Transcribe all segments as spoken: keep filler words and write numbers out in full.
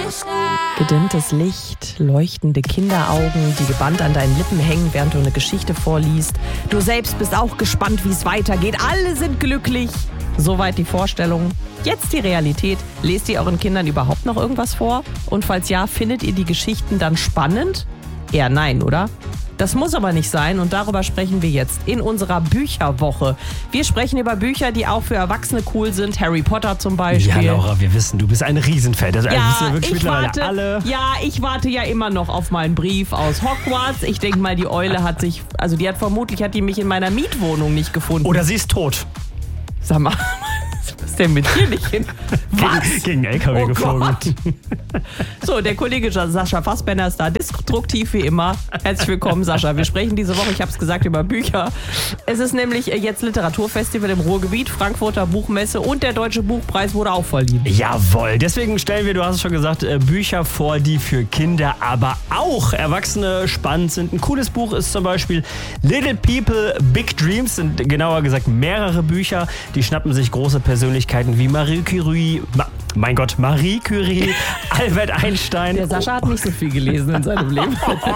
Gedimmtes Licht, leuchtende Kinderaugen, die gebannt an deinen Lippen hängen, während du eine Geschichte vorliest. Du selbst bist auch gespannt, wie es weitergeht. Alle sind glücklich. Soweit die Vorstellung. Jetzt die Realität. Lest ihr euren Kindern überhaupt noch irgendwas vor? Und falls ja, findet ihr die Geschichten dann spannend? Eher nein, oder? Das muss aber nicht sein und darüber sprechen wir jetzt in unserer Bücherwoche. Wir sprechen über Bücher, die auch für Erwachsene cool sind. Harry Potter zum Beispiel. Ja, Laura, wir wissen, du bist ein Riesenfan. Das ja, wissen wir wirklich ich mittlerweile warte, alle. Ja, ich warte ja immer noch auf meinen Brief aus Hogwarts. Ich denke mal, die Eule hat sich, also die hat vermutlich, hat die mich in meiner Mietwohnung nicht gefunden. Oder sie ist tot. Sag mal, was ist denn mit dir nicht hin? Was? Gegen einen L K W oh geflogen. Gott. So, der Kollege Sascha Fassbender ist da, destruktiv wie immer. Herzlich willkommen, Sascha. Wir sprechen diese Woche, ich habe es gesagt, über Bücher. Es ist nämlich jetzt Literaturfestival im Ruhrgebiet, Frankfurter Buchmesse und der Deutsche Buchpreis wurde auch verliehen. Jawohl, deswegen stellen wir, du hast es schon gesagt, Bücher vor, die für Kinder, aber auch Erwachsene spannend sind. Ein cooles Buch ist zum Beispiel Little People, Big Dreams, sind genauer gesagt mehrere Bücher, die schnappen sich große Persönlichkeiten wie Marie Curie, Ma- mein Gott, Marie Curie, Albert Einstein. Der Sascha hat nicht so viel gelesen in seinem Leben.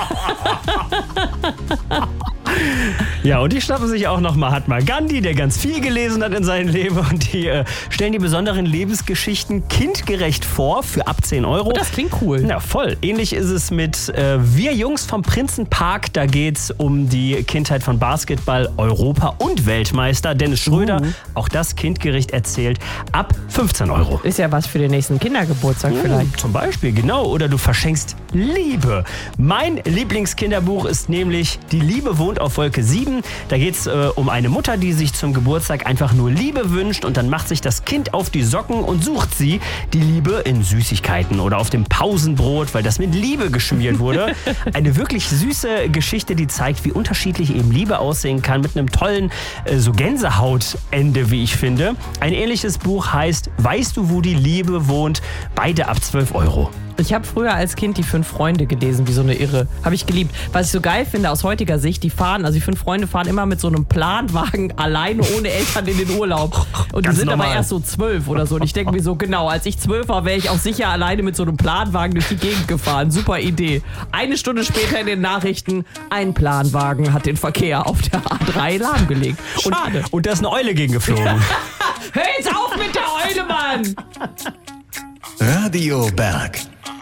Ja, und die schnappen sich auch noch Mahatma Gandhi, der ganz viel gelesen hat in seinem Leben. Und die äh, stellen die besonderen Lebensgeschichten kindgerecht vor für ab zehn Euro. Oh, das klingt cool. Ja, voll. Ähnlich ist es mit äh, Wir Jungs vom Prinzenpark. Da geht's um die Kindheit von Basketball, Europa- und Weltmeister Dennis Schröder. Uh. Auch das kindgerecht erzählt ab fünfzehn Euro. Ist ja was für den nächsten Kindergeburtstag uh, vielleicht. Zum Beispiel, genau. Oder du verschenkst Liebe. Mein Lieblingskinderbuch ist nämlich Die Liebe wohnt auf Wolke sieben. Da geht es äh, um eine Mutter, die sich zum Geburtstag einfach nur Liebe wünscht und dann macht sich das Kind auf die Socken und sucht sie, die Liebe, in Süßigkeiten oder auf dem Pausenbrot, weil das mit Liebe geschmiert wurde. Eine wirklich süße Geschichte, die zeigt, wie unterschiedlich eben Liebe aussehen kann, mit einem tollen äh, so Gänsehautende, wie ich finde. Ein ähnliches Buch heißt Weißt du, wo die Liebe wohnt? Beide ab zwölf Euro. Ich habe früher als Kind die Fünf Freunde gelesen, wie so eine Irre. Habe ich geliebt. Was ich so geil finde aus heutiger Sicht, die fahren, also die Fünf Freunde fahren immer mit so einem Planwagen alleine ohne Eltern in den Urlaub. Und Ganz die sind normal. aber erst so zwölf oder so. Und ich denke mir so, genau, als ich zwölf war, wäre ich auch sicher alleine mit so einem Planwagen durch die Gegend gefahren. Super Idee. Eine Stunde später in den Nachrichten, ein Planwagen hat den Verkehr auf der A drei lahmgelegt. Und, Schade. Und da ist eine Eule gegen geflogen. Hör jetzt auf mit der Eule, Mann! Radio Berg.